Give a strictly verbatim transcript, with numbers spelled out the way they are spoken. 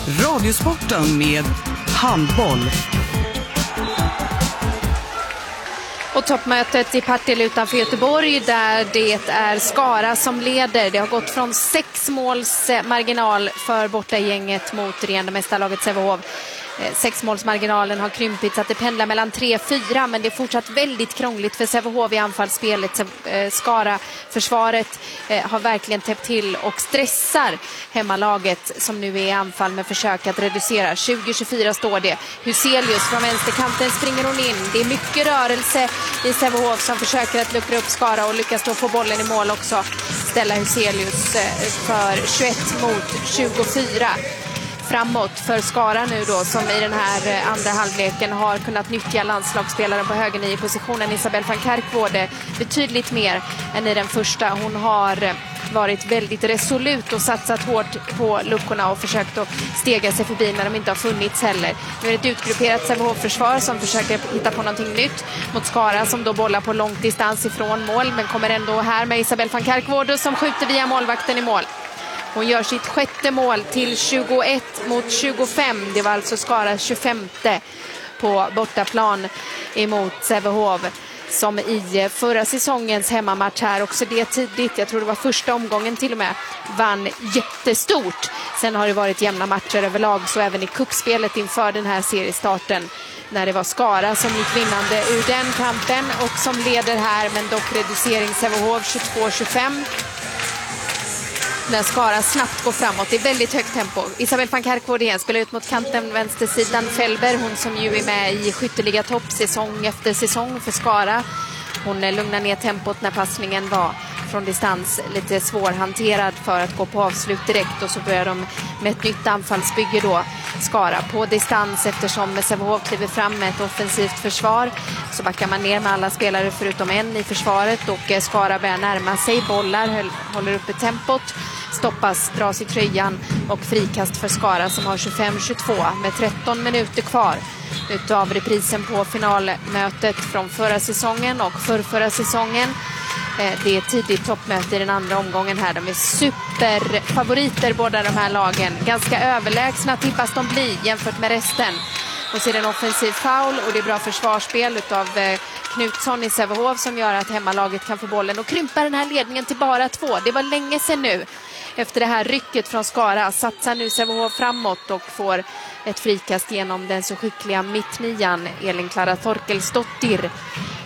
Radiosporten med handboll. Och toppmötet i Partille utanför Göteborg där det är Skara som leder. Det har gått från sex måls marginal för bortagänget mot regerande mästarlaget Sävehof. Sexmålsmarginalen har krympit så att det pendlar mellan tre fyra, men det är fortsatt väldigt krångligt för Sävehof i anfallsspelet. Skara försvaret har verkligen täppt till och stressar hemmalaget som nu är i anfall med försök att reducera. tjugo tjugofyra står det. Huselius från vänsterkanten springer hon in. Det är mycket rörelse i Sävehof som försöker att luckra upp Skara och lyckas då få bollen i mål också. Ställa Huselius för tjugoett mot tjugofyra. Framåt för Skara nu då, som i den här andra halvleken har kunnat nyttja landslagsspelaren på höger i positionen Isabelle van Kerkworde betydligt mer än i den första. Hon har varit väldigt resolut och satsat hårt på luckorna och försökt att stega sig förbi när de inte har funnits heller. Nu är det ett utgrupperat Sävehof-försvar som försöker hitta på någonting nytt mot Skara som då bollar på lång distans ifrån mål, men kommer ändå här med Isabelle van Kerkworde som skjuter via målvakten i mål. Hon gör sitt sjätte mål till tjugoett mot tjugofem. Det var alltså Skaras tjugofemte på bortaplan emot Sävehof, som i förra säsongens hemmamatch här, också det tidigt, jag tror det var första omgången till och med, vann jättestort. Sen har det varit jämna matcher överlag, så även i kuppspelet inför den här seriestarten när det var Skara som gick vinnande ur den kampen och som leder här, men dock reducering Sävehof tjugotvå tjugofem. När Skara snabbt går framåt. Det är väldigt högt tempo. Isabelle van Kerkworde igen spelar ut mot kanten vänstersidan. Fällberg, hon som ju är med i skytteliga topp säsong efter säsong för Skara. Hon lugnar ner tempot när passningen var från distans lite svårhanterad för att gå på avslut direkt, och så börjar de med ett nytt anfallsbygge då, Skara på distans, eftersom Sävehof kliver fram med ett offensivt försvar så backar man ner med alla spelare förutom en i försvaret, och Skara börjar närma sig, bollar, håller uppe tempot, stoppas, dras i tröjan och frikast för Skara som har tjugofem tjugotvå med tretton minuter kvar utav reprisen på finalmötet från förra säsongen och för förra säsongen. Det är tidigt toppmöte i den andra omgången här. De är superfavoriter båda de här lagen. Ganska överlägsna tippas de bli jämfört med resten. Och så är det en offensiv foul och det är bra försvarsspel utav Knutsson i Sävehof som gör att hemmalaget kan få bollen och krympa den här ledningen till bara två. Det var länge sedan nu. Efter det här rycket från Skara satsar nu Sävehof framåt och får ett frikast genom den så skickliga mittnian Elin Klara Torkelsdottir